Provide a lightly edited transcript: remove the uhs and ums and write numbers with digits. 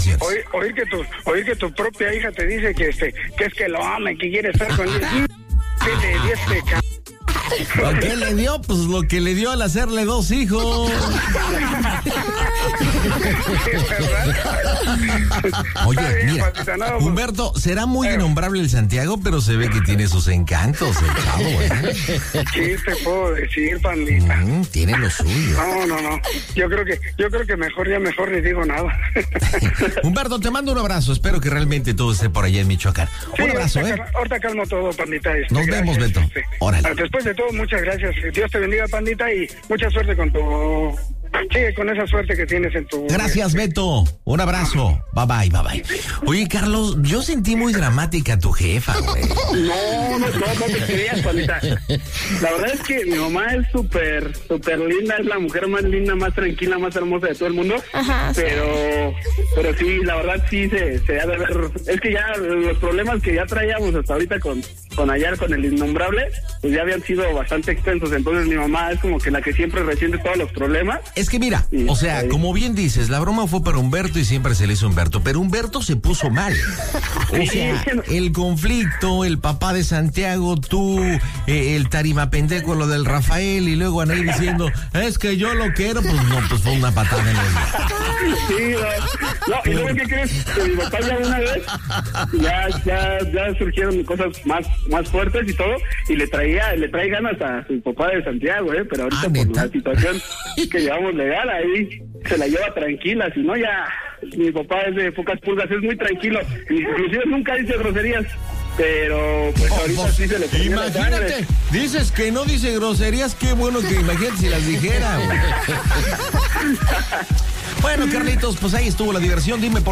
felicitaciones. Oír que tu propia hija te dice que es que lo ama y que quiere estar con él. ¿Qué le dio ¿Qué le dio? Pues lo que le dio al hacerle 2 hijos. Oye, mira, Humberto, será muy innombrable el Santiago, pero se ve que tiene sus encantos, el chavo, ¿eh? ¿Qué te puedo decir, pandita? Tiene lo suyo. No. Yo creo que mejor ni digo nada. Humberto, te mando un abrazo. Espero que realmente todo esté por allá en Michoacán. Sí, un abrazo, ahorita calmo todo, pandita. Nos vemos, Beto. Órale. Después de todo, muchas gracias. Dios te bendiga, pandita, y mucha suerte con tu... Sigue con esa suerte que tienes en tu... Gracias, Beto. Un abrazo. Bye, bye. Oye, Carlos, yo sentí muy dramática a tu jefa, güey. No te creas, pandita. La verdad es que mi mamá es súper linda, es la mujer más linda, más tranquila, más hermosa de todo el mundo. Ajá, pero sí, la verdad sí se ha de ver. Es que ya los problemas que ya traíamos hasta ahorita con Ayar, con el innombrable, pues ya habían sido bastante extensos. Entonces mi mamá es como que la que siempre resiente todos los problemas. Es que mira, o sea, como bien dices, la broma fue para Humberto y siempre se le hizo a Humberto, pero Humberto se puso mal. O sea, el conflicto, el papá de Santiago, tú, el tarima pendejo, lo del Rafael, y luego Anaí diciendo, es que yo lo quiero, pues no, pues fue una patada en el... Sí, no, y luego, ¿qué crees? Que mi papá ya una vez, ya surgieron cosas más fuertes y todo, y le trae ganas a su papá de Santiago, pero ahorita por la situación que llevamos legal, ahí se la lleva tranquila, si no ya, mi papá es de pocas pulgas, es muy tranquilo, inclusive nunca dice groserías, pero pues ahorita sí se le pone. Imagínate, dices que no dice groserías, qué bueno que imagínate si las dijera, güey. Bueno, Carlitos, pues ahí estuvo la diversión, dime por